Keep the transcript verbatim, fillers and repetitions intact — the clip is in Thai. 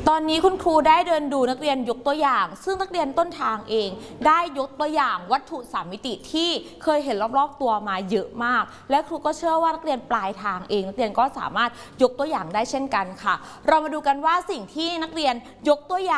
ตอนนี้คุณครูได้เดินดูนักเรียนยกตัวอย่างซึ่งนักเรียนต้นทางเองได้ยกตัวอย่างวัตถุสามมิติที่เคยเห็นรอบๆตัวมาเยอะมากและครูก็เชื่อว่านักเรียนปลายทางเองนักเรียนก็สามารถยกตัวอย่างได้เช่นกันค่ะเรามาดูกันว่าสิ่งที่นักเรียนยกตัวอย่าง